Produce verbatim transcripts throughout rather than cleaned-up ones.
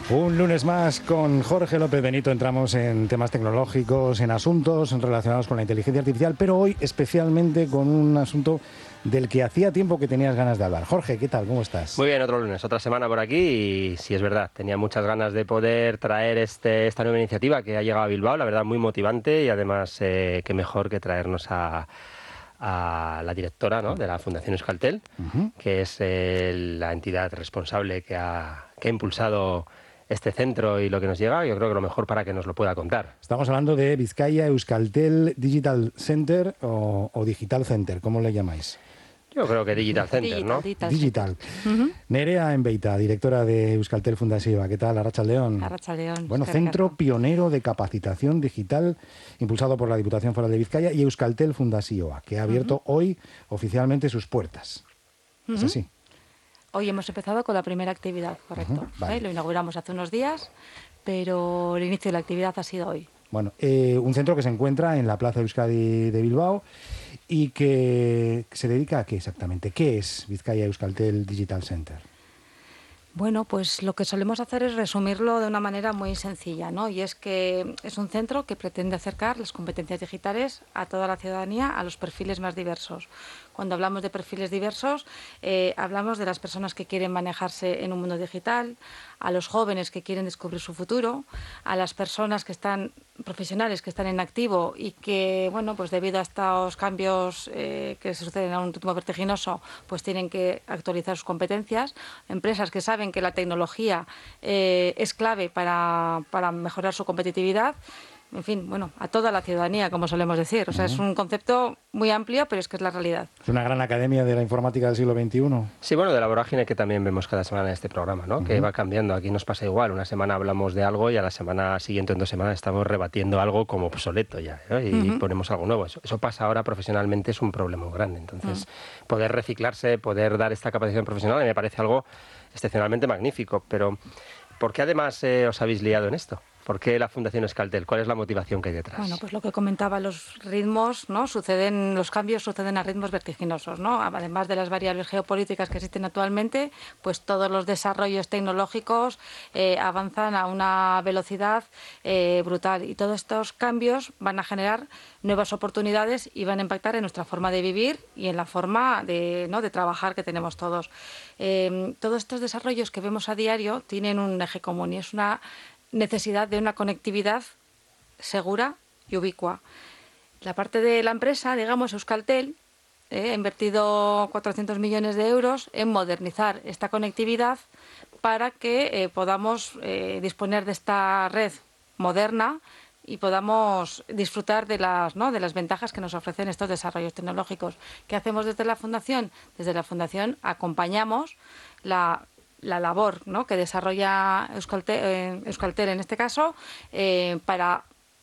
Un lunes más con Jorge López Benito entramos en temas tecnológicos, en asuntos relacionados con la inteligencia artificial, pero hoy especialmente con un asunto del que hacía tiempo que tenías ganas de hablar. Jorge, ¿qué tal? ¿Cómo estás? Muy bien, otro lunes, otra semana por aquí y sí es verdad, tenía muchas ganas de poder traer este, esta nueva iniciativa que ha llegado a Bilbao, la verdad muy motivante y además eh, qué mejor que traernos a... a la directora, ¿no?, de la Fundación Euskaltel, uh-huh. que es eh, la entidad responsable que ha, que ha impulsado este centro y lo que nos llega. Yo creo que lo mejor para que nos lo pueda contar. Estamos hablando de Bizkaia Euskaltel Digital Center o, o Digital Center, ¿cómo le llamáis? Yo creo que Digital Center, Digital, ¿no? Digital. Digital. Uh-huh. Nerea Enbeita, directora de Euskaltel Fundazioa. ¿Qué tal? Arratsaldeon. Arratsaldeon. Bueno, centro pionero de capacitación digital impulsado por la Diputación Foral de Bizkaia y Euskaltel Fundazioa, que ha abierto uh-huh. hoy oficialmente sus puertas. Uh-huh. ¿Es así? Hoy hemos empezado con la primera actividad, correcto. Uh-huh. Vale. ¿Eh? Lo inauguramos hace unos días, pero el inicio de la actividad ha sido hoy. Bueno, eh, un centro que se encuentra en la Plaza Euskadi de Bilbao y que se dedica a qué exactamente. ¿Qué es Bizkaia Euskaltel Digital Center? Bueno, pues lo que solemos hacer es resumirlo de una manera muy sencilla, ¿no? Y es que es un centro que pretende acercar las competencias digitales a toda la ciudadanía, a los perfiles más diversos. Cuando hablamos de perfiles diversos, eh, hablamos de las personas que quieren manejarse en un mundo digital, a los jóvenes que quieren descubrir su futuro, a las personas que están profesionales que están en activo y que, bueno, pues debido a estos cambios eh, que se suceden a un ritmo vertiginoso, pues tienen que actualizar sus competencias, empresas que saben que la tecnología eh, es clave para, para mejorar su competitividad. En fin, bueno, a toda la ciudadanía, como solemos decir. O sea, uh-huh. es un concepto muy amplio, pero es que es la realidad. Es una gran academia de la informática del siglo veintiuno. Sí, bueno, de la vorágine que también vemos cada semana en este programa, ¿no? Uh-huh. Que va cambiando. Aquí nos pasa igual. Una semana hablamos de algo y a la semana siguiente, en dos semanas, estamos rebatiendo algo como obsoleto ya, ¿no? Y uh-huh. ponemos algo nuevo. Eso, eso pasa ahora profesionalmente, es un problema muy grande. Entonces, uh-huh. poder reciclarse, poder dar esta capacitación profesional, me parece algo excepcionalmente magnífico. Pero, ¿por qué además eh, os habéis liado en esto? ¿Por qué la Fundación Euskaltel? ¿Cuál es la motivación que hay detrás? Bueno, pues lo que comentaba, los ritmos, ¿no? Suceden, los cambios suceden a ritmos vertiginosos, ¿no? Además de las variables geopolíticas que existen actualmente, pues todos los desarrollos tecnológicos eh, avanzan a una velocidad eh, brutal y todos estos cambios van a generar nuevas oportunidades y van a impactar en nuestra forma de vivir y en la forma de, ¿no?, de trabajar que tenemos todos. Eh, todos estos desarrollos que vemos a diario tienen un eje común y es una necesidad de una conectividad segura y ubicua. La parte de la empresa, digamos, Euskaltel, eh, ha invertido cuatrocientos millones de euros en modernizar esta conectividad para que eh, podamos eh, disponer de esta red moderna y podamos disfrutar de las, ¿no?, de las ventajas que nos ofrecen estos desarrollos tecnológicos. ¿Qué hacemos desde la Fundación? Desde la Fundación acompañamos la la labor, ¿no?, que desarrolla Euskaltel, eh, Euskaltel en este caso, eh, para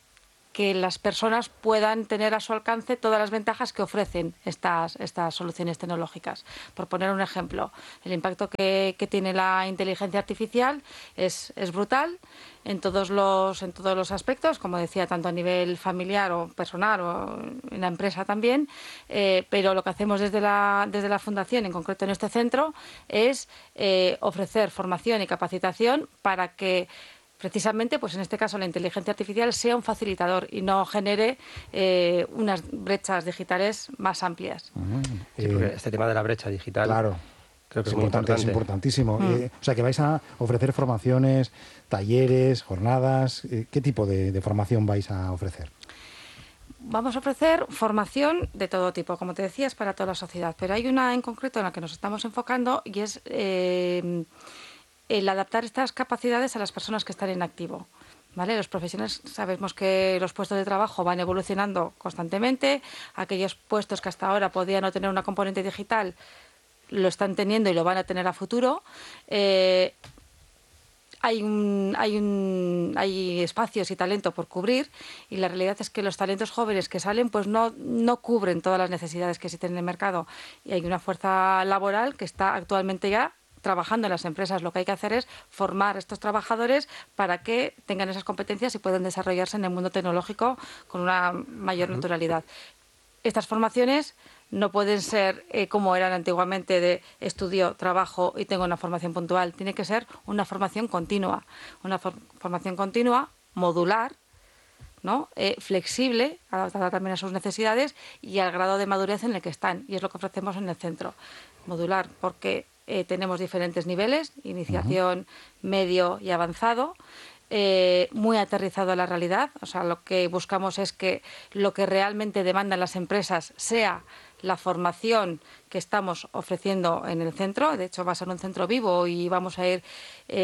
que las personas puedan tener a su alcance todas las ventajas que ofrecen estas, estas soluciones tecnológicas. Por poner un ejemplo, el impacto que, que tiene la inteligencia artificial es, es brutal en todos los en todos los aspectos, como decía, tanto a nivel familiar o personal o en la empresa también, eh, pero lo que hacemos desde la, desde la Fundación, en concreto en este centro, es eh, ofrecer formación y capacitación para que precisamente, pues en este caso, la inteligencia artificial sea un facilitador y no genere eh, unas brechas digitales más amplias. Uh-huh. Sí, porque este tema de la brecha digital, claro, creo que es, es muy importante, importante. Es importantísimo. Mm. Eh, o sea, que vais a ofrecer formaciones, talleres, jornadas. Eh, ¿Qué tipo de, de formación vais a ofrecer? Vamos a ofrecer formación de todo tipo, como te decías, para toda la sociedad. Pero hay una en concreto en la que nos estamos enfocando y es Eh, el adaptar estas capacidades a las personas que están en activo. ¿Vale? Los profesionales sabemos que los puestos de trabajo van evolucionando constantemente. Aquellos puestos que hasta ahora podían no tener una componente digital lo están teniendo y lo van a tener a futuro. Eh, hay, un, hay, un, hay espacios y talento por cubrir y la realidad es que los talentos jóvenes que salen pues no, no cubren todas las necesidades que existen en el mercado y hay una fuerza laboral que está actualmente ya trabajando en las empresas. Lo que hay que hacer es formar a estos trabajadores para que tengan esas competencias y puedan desarrollarse en el mundo tecnológico con una mayor naturalidad. Estas formaciones no pueden ser eh, como eran antiguamente de estudio, trabajo y tengo una formación puntual. Tiene que ser una formación continua, una for- formación continua, modular, ¿no? Eh, flexible, adaptada también a sus necesidades y al grado de madurez en el que están. Y es lo que ofrecemos en el centro. Modular, porque eh, tenemos diferentes niveles, iniciación, uh-huh. medio y avanzado. Eh, muy aterrizado a la realidad, o sea, lo que buscamos es que lo que realmente demandan las empresas sea la formación que estamos ofreciendo en el centro. De hecho, va a ser un centro vivo y vamos a ir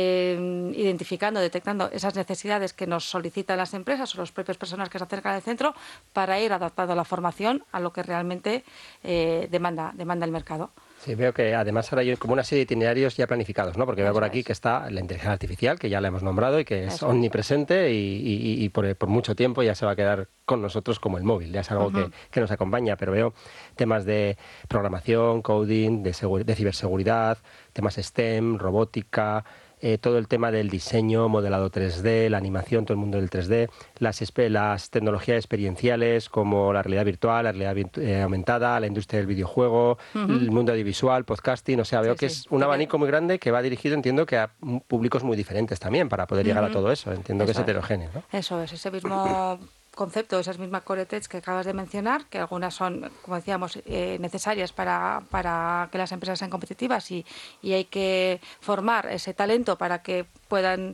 eh, identificando, detectando esas necesidades que nos solicitan las empresas o las propias personas que se acercan al centro para ir adaptando la formación a lo que realmente eh, demanda, demanda el mercado. Sí, veo que además ahora hay como una serie de itinerarios ya planificados, ¿no? Porque veo por aquí que está la inteligencia artificial, que ya la hemos nombrado y que es Eso omnipresente es. y, y, y por, por mucho tiempo ya se va a quedar con nosotros como el móvil, ya es algo uh-huh. que, que nos acompaña, pero veo temas de programación, coding, de, segur- de ciberseguridad, temas STEM, robótica, eh, todo el tema del diseño, modelado tres D, la animación, todo el mundo del tres D, las, espe- las tecnologías experienciales como la realidad virtual, la realidad virtu- eh, aumentada, la industria del videojuego, uh-huh. el mundo audiovisual, podcasting, o sea, veo sí, que sí. es un abanico muy grande que va dirigido, entiendo, que a públicos muy diferentes también para poder uh-huh. llegar a todo eso, entiendo eso que es heterogéneo, ¿no? Eso es, ese mismo concepto, esas mismas core tech que acabas de mencionar, que algunas son, como decíamos, eh, necesarias para, para que las empresas sean competitivas y, y hay que formar ese talento para que puedan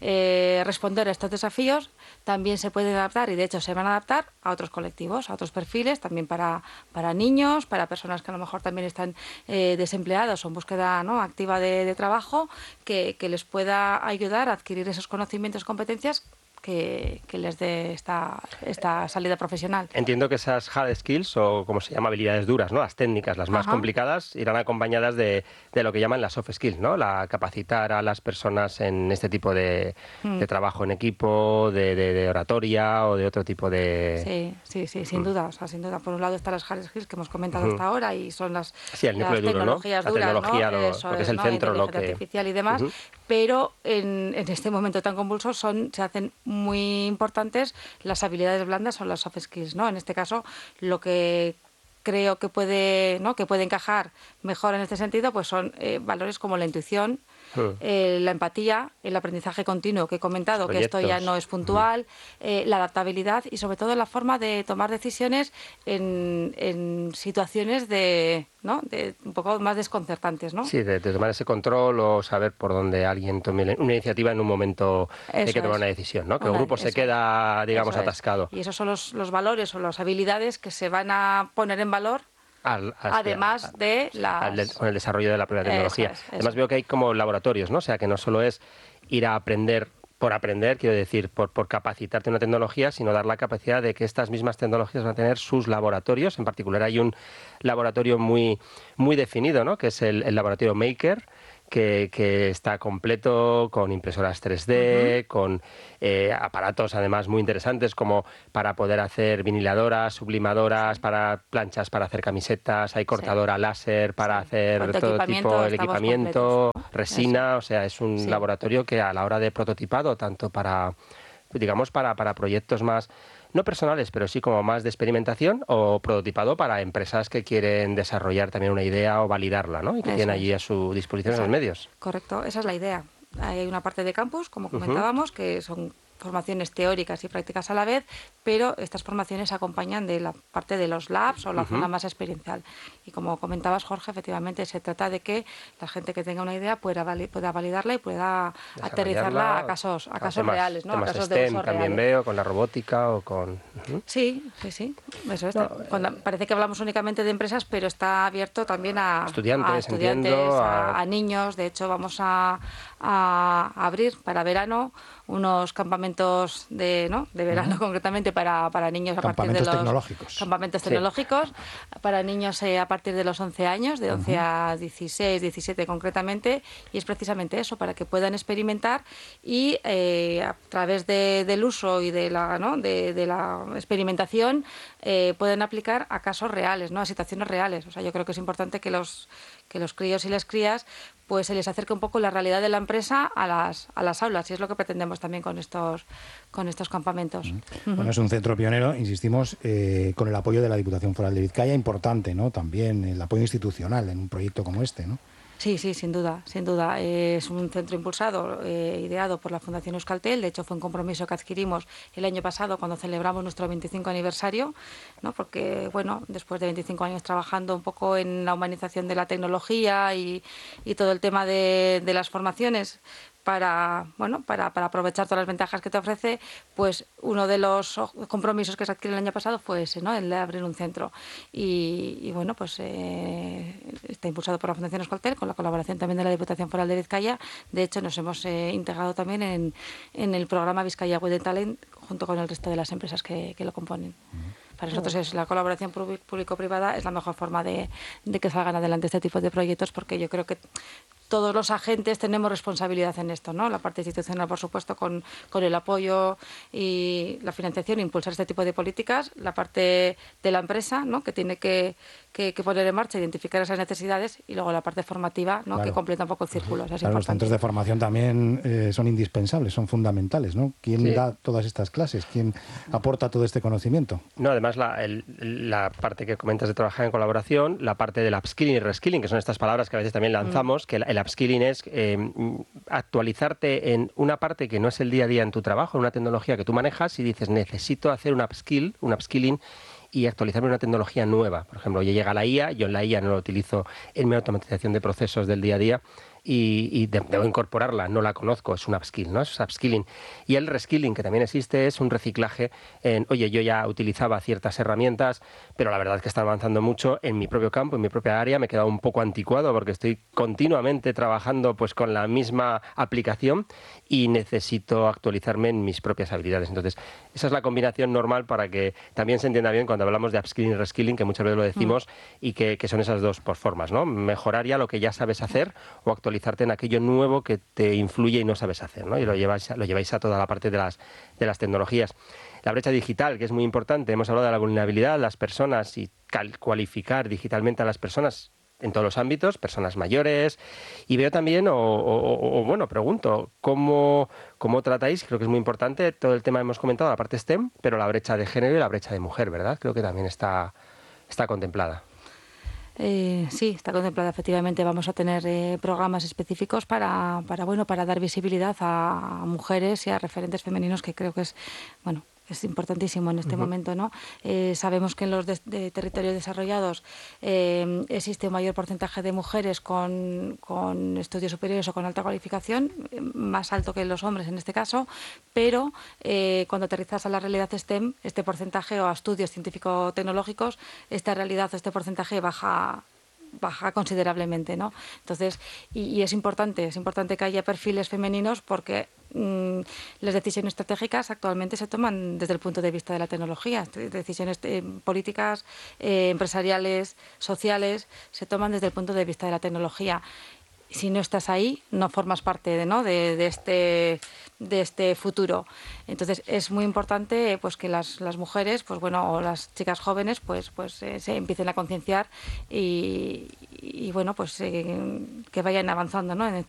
eh, responder a estos desafíos, también se pueden adaptar y de hecho se van a adaptar a otros colectivos, a otros perfiles, también para, para niños, para personas que a lo mejor también están eh, desempleados o en búsqueda, ¿no?, activa de, de trabajo, que, que les pueda ayudar a adquirir esos conocimientos, competencias Que, que les dé esta, esta salida profesional. Entiendo que esas hard skills, o como se llama, habilidades duras, ¿no?, las técnicas, las más Ajá. complicadas, irán acompañadas de, de lo que llaman las soft skills, ¿no?, la capacitar a las personas en este tipo de, mm. de trabajo en equipo, de, de, de oratoria o de otro tipo de... Sí, sí, sí, sin mm. duda. O sea, sin duda. Por un lado están las hard skills que hemos comentado uh-huh. hasta ahora y son las, sí, el las duro, tecnologías ¿no? duras, la tecnología, ¿no? lo, Eso lo que es el ¿no? centro, la lo que... artificial y demás, uh-huh. pero en, en este momento tan convulso son, se hacen muy importantes las habilidades blandas o las soft skills, ¿no? En este caso, lo que creo que puede, ¿no?, que puede encajar mejor en este sentido, pues son eh, valores como la intuición, uh. eh, la empatía, el aprendizaje continuo que he comentado, que esto ya no es puntual, uh. eh, la adaptabilidad y sobre todo la forma de tomar decisiones en, en situaciones de, ¿no?, de un poco más desconcertantes, ¿no? Sí, de, de tomar ese control o saber por dónde alguien tome una iniciativa en un momento hay que tomar es. una decisión, ¿no? Que una, el grupo se queda, digamos, atascado. Y esos son los, los valores o las habilidades que se van a poner en valor Al, además al, de las... Al de, con el desarrollo de la propia tecnología. Eso es, eso. Además veo que hay como laboratorios, ¿no? O sea, que no solo es ir a aprender por aprender, quiero decir, por, por capacitarte en una tecnología, sino dar la capacidad de que estas mismas tecnologías van a tener sus laboratorios. En particular hay un laboratorio muy, muy definido, ¿no?, que es el, el laboratorio Maker, Que, que está completo con impresoras tres D, uh-huh. con eh, aparatos además muy interesantes como para poder hacer viniladoras, sublimadoras, sí. para planchas para hacer camisetas, hay cortadora sí. láser para sí. hacer todo tipo de equipamiento, completos, ¿no? resina, Eso. o sea, es un sí. laboratorio que a la hora de prototipado, tanto para, digamos, para, para proyectos más... no personales, pero sí como más de experimentación o prototipado para empresas que quieren desarrollar también una idea o validarla, ¿no? Y que Eso tienen allí a su disposición Exacto. los medios. Correcto, esa es la idea. Hay una parte de campus, como comentábamos, uh-huh. que son formaciones teóricas y prácticas a la vez, pero estas formaciones acompañan de la parte de los labs o la uh-huh. zona más experiencial. Y como comentabas, Jorge, efectivamente se trata de que la gente que tenga una idea pueda, vali- pueda validarla y pueda aterrizarla a casos, a casos temas, reales, ¿no? Temas a casos STEM, de uso también reales. veo, con la robótica o con... Uh-huh. Sí, sí, sí. Eso es. No, Cuando, eh... parece que hablamos únicamente de empresas, pero está abierto también a estudiantes, a, estudiantes, entiendo, a... a... a niños. De hecho, vamos a, a abrir para verano unos campamentos de, ¿no?, de verano uh-huh. concretamente para, para niños a partir de los... tecnológicos. Campamentos sí. tecnológicos para niños eh, a partir de los once años, de once uh-huh. a dieciséis, diecisiete concretamente, y es precisamente eso, para que puedan experimentar y eh, a través de, del uso y de la, ¿no?, de, de la experimentación eh, pueden aplicar a casos reales, ¿no?, a situaciones reales. O sea, yo creo que es importante que los que los críos y las crías pues se les acerque un poco la realidad de la empresa a las, a las aulas, y es lo que pretendemos también con estos, con estos campamentos. Uh-huh. Bueno, es un centro pionero, insistimos, eh, con el apoyo de la Diputación Foral de Vizcaya, importante, ¿no? También el apoyo institucional en un proyecto como este, ¿no? Sí, sí, sin duda, sin duda. Eh, es un centro impulsado, eh, ideado por la Fundación Euskaltel. De hecho, fue un compromiso que adquirimos el año pasado cuando celebramos nuestro veinticinco aniversario, ¿no? Porque, bueno, después de veinticinco años trabajando un poco en la humanización de la tecnología y, y todo el tema de, de las formaciones, para, bueno, para, para aprovechar todas las ventajas que te ofrece, pues uno de los compromisos que se adquirió el año pasado fue ese, ¿no? El de abrir un centro. Y, y bueno, pues eh, está impulsado por la Fundación Euskaltel, con la colaboración también de la Diputación Foral de Vizcaya. De hecho, nos hemos eh, integrado también en, en el programa Vizcaya Golden Talent, junto con el resto de las empresas que, que lo componen. Para nosotros es la colaboración público-privada, es la mejor forma de, de que salgan adelante este tipo de proyectos, porque yo creo que todos los agentes tenemos responsabilidad en esto, ¿no? La parte institucional, por supuesto, con, con el apoyo y la financiación, impulsar este tipo de políticas, la parte de la empresa, ¿no? Que tiene que, que, que poner en marcha, identificar esas necesidades, y luego la parte formativa, ¿no? Claro. Que completa un poco el círculo. Eso es claro, los centros de formación también eh, son indispensables, son fundamentales, ¿no? ¿Quién sí. da todas estas clases? ¿Quién aporta todo este conocimiento? No, además la, el, la parte que comentas de trabajar en colaboración, la parte del upskilling y reskilling, que son estas palabras que a veces también lanzamos, mm. que el, el upskilling es eh, actualizarte en una parte que no es el día a día en tu trabajo, en una tecnología que tú manejas, y dices, necesito hacer un upskill, un upskilling, y actualizarme una tecnología nueva. Por ejemplo, ya llega la I A, yo en la I A no la utilizo en mi automatización de procesos del día a día, y, y debo incorporarla, no la conozco, es un upskill, ¿no? Es upskilling. Y el reskilling, que también existe, es un reciclaje en, oye, yo ya utilizaba ciertas herramientas, pero la verdad es que está avanzando mucho en mi propio campo, en mi propia área, me he quedado un poco anticuado porque estoy continuamente trabajando pues con la misma aplicación y necesito actualizarme en mis propias habilidades. Entonces, esa es la combinación normal para que también se entienda bien cuando hablamos de upskilling y reskilling, que muchas veces lo decimos, mm. y que, que son esas dos por formas, ¿no? Mejorar ya lo que ya sabes hacer o actualizarte en aquello nuevo que te influye y no sabes hacer, ¿no? Y lo lleváis, lo lleváis a toda la parte de las, de las tecnologías. La brecha digital, que es muy importante. Hemos hablado de la vulnerabilidad de las personas y cal- cualificar digitalmente a las personas en todos los ámbitos, personas mayores. Y veo también, o, o, o bueno, pregunto, ¿cómo, ¿cómo tratáis? Creo que es muy importante todo el tema, hemos comentado, la parte STEM, pero la brecha de género y la brecha de mujer, ¿verdad? Creo que también está, está contemplada. Eh, sí, está contemplada. Efectivamente, vamos a tener eh, programas específicos para, para, bueno, para dar visibilidad a, a mujeres y a referentes femeninos, que creo que es, bueno, es importantísimo en este uh-huh. momento, ¿no? Eh, sabemos que en los de, de territorios desarrollados eh, existe un mayor porcentaje de mujeres con, con estudios superiores o con alta cualificación, más alto que los hombres en este caso, pero eh, cuando aterrizas a la realidad STEM, este porcentaje, o a estudios científico-tecnológicos, esta realidad, este porcentaje baja baja considerablemente, ¿no? Entonces, y, y es importante, es importante que haya perfiles femeninos, porque mmm, las decisiones estratégicas actualmente se toman desde el punto de vista de la tecnología. Decisiones eh, políticas, eh, empresariales, sociales, se toman desde el punto de vista de la tecnología. Si no estás ahí, no formas parte de, ¿no? de, de, este, de este futuro. Entonces, es muy importante pues, que las, las mujeres, pues bueno, o las chicas jóvenes, pues, pues eh, se empiecen a concienciar y, y bueno, pues eh, que vayan avanzando, ¿no? en,